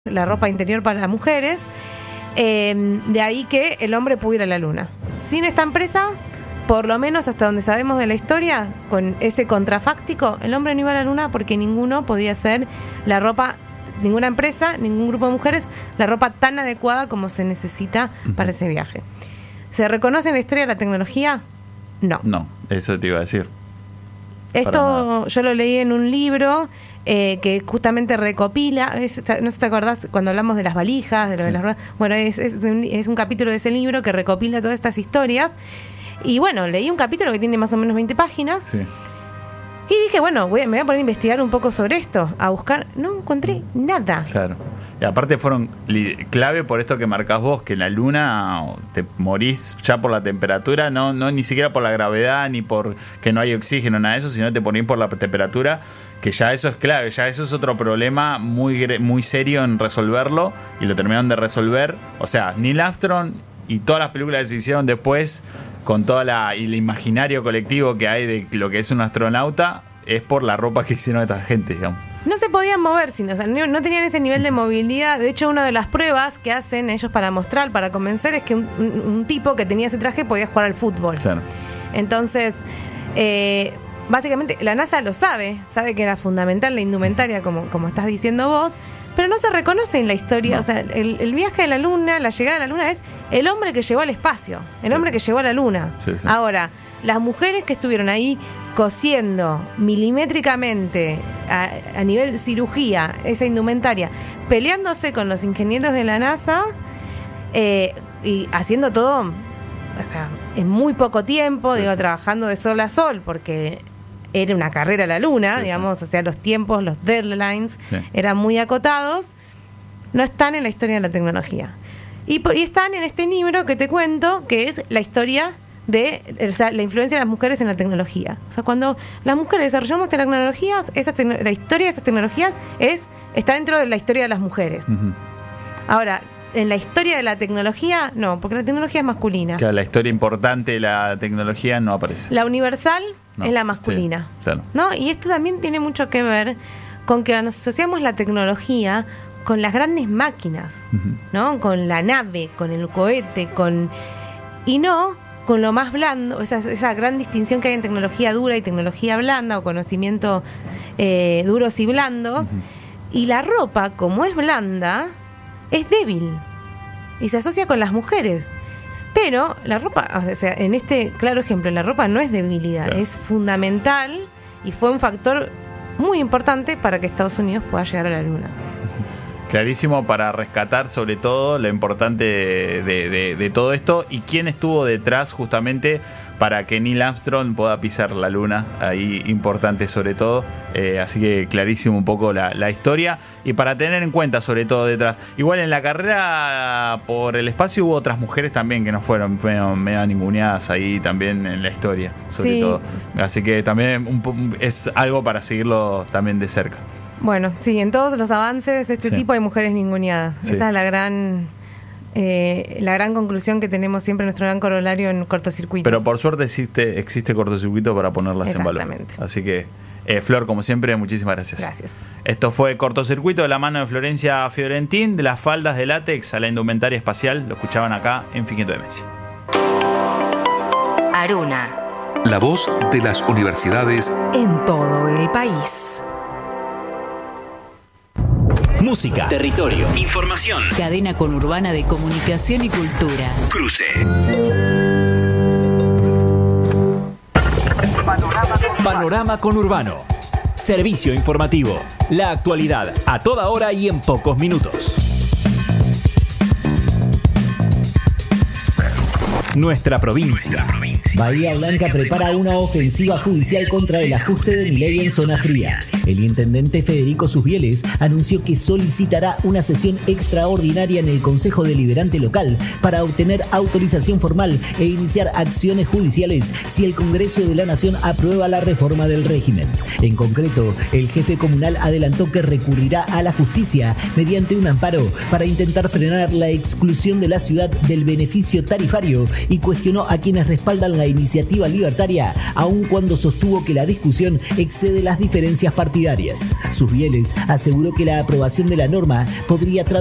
la ropa interior para las mujeres, de ahí que el hombre pudiera ir a la luna. Sin esta empresa, por lo menos hasta donde sabemos de la historia, con ese contrafáctico, el hombre no iba a la luna porque ninguno podía hacer la ropa, ninguna empresa, ningún grupo de mujeres, la ropa tan adecuada como se necesita para ese viaje. ¿Se reconoce en la historia de la tecnología? No. No, eso te iba a decir. Esto yo lo leí en un libro que justamente recopila, no sé si te acordás cuando hablamos de las valijas, de lo de las ruedas. Bueno, es un capítulo de ese libro que recopila todas estas historias. Y bueno, leí un capítulo que tiene más o menos 20 páginas. Sí. Y dije, bueno, me voy a poner a investigar un poco sobre esto, a buscar. No encontré nada. Claro. Y aparte fueron clave por esto que marcás vos, que en la luna te morís ya por la temperatura, no ni siquiera por la gravedad, ni por que no hay oxígeno, nada de eso, sino te morís por la temperatura, que ya eso es clave, ya eso es otro problema muy serio en resolverlo, y lo terminaron de resolver. O sea, Neil Armstrong y todas las películas que se hicieron después, con toda el imaginario colectivo que hay de lo que es un astronauta, es por la ropa que hicieron esta gente, digamos. No se podían mover, sino, o sea, no tenían ese nivel de movilidad. De hecho, una de las pruebas que hacen ellos para mostrar, para convencer, es que un tipo que tenía ese traje podía jugar al fútbol. Claro. Entonces, básicamente, la NASA lo sabe que era fundamental la indumentaria, como estás diciendo vos, pero no se reconoce en la historia. No. O sea, el viaje a la luna, la llegada a la luna es el hombre que llegó al espacio, el hombre que llegó a la luna. Sí. Ahora, las mujeres que estuvieron ahí cosiendo milimétricamente a nivel cirugía esa indumentaria, peleándose con los ingenieros de la NASA y haciendo todo, o sea, en muy poco tiempo, trabajando de sol a sol, porque era una carrera a la luna, digamos, o sea, los tiempos, los deadlines eran muy acotados. No están en la historia de la tecnología. Y están en este libro que te cuento, que es la historia de la influencia de las mujeres en la tecnología. O sea, cuando las mujeres desarrollamos tecnologías, la historia de esas tecnologías está dentro de la historia de las mujeres. Uh-huh. Ahora, en la historia de la tecnología, no, porque la tecnología es masculina. Claro, la historia importante de la tecnología no aparece. La universal es la masculina. Sí, claro. ¿No? Y esto también tiene mucho que ver con que nos asociamos la tecnología con las grandes máquinas, uh-huh, ¿no? Con la nave, con el cohete, y no con lo más blando, esa gran distinción que hay en tecnología dura y tecnología blanda, o conocimiento duros y blandos. Uh-huh. Y la ropa, como es blanda, es débil y se asocia con las mujeres. Pero la ropa, o sea, en este claro ejemplo, la ropa no es debilidad, claro, es fundamental y fue un factor muy importante para que Estados Unidos pueda llegar a la luna. Clarísimo, para rescatar sobre todo lo importante de todo esto y quién estuvo detrás justamente para que Neil Armstrong pueda pisar la luna, ahí importante sobre todo, así que clarísimo un poco la historia y para tener en cuenta sobre todo detrás. Igual en la carrera por el espacio hubo otras mujeres también que no fueron medio ninguneadas ahí también en la historia, sobre todo, así que también es algo para seguirlo también de cerca. Bueno, sí, en todos los avances de este tipo hay mujeres ninguneadas. Sí. Esa es la gran conclusión que tenemos siempre en nuestro gran corolario en cortocircuitos. Pero por suerte existe cortocircuito para ponerlas en valor. Así que, Flor, como siempre, muchísimas gracias. Gracias. Esto fue Cortocircuito de la mano de Florencia Fiorentín, de las faldas de látex a la indumentaria espacial. Lo escuchaban acá en Finquito de Messi. Aruna. La voz de las universidades en todo el país. Música, territorio, información. Cadena conurbana de comunicación y cultura. Cruce. Panorama conurbano. Servicio informativo. La actualidad a toda hora y en pocos minutos. Nuestra provincia. Bahía Blanca prepara una ofensiva judicial contra el ajuste de Milei en zona fría. El intendente Federico Susbieles anunció que solicitará una sesión extraordinaria en el Consejo Deliberante local para obtener autorización formal e iniciar acciones judiciales si el Congreso de la Nación aprueba la reforma del régimen. En concreto, el jefe comunal adelantó que recurrirá a la justicia mediante un amparo para intentar frenar la exclusión de la ciudad del beneficio tarifario y cuestionó a quienes respaldan la iniciativa libertaria, aun cuando sostuvo que la discusión excede las diferencias partidarias. partidarias. Susbieles aseguró que la aprobación de la norma podría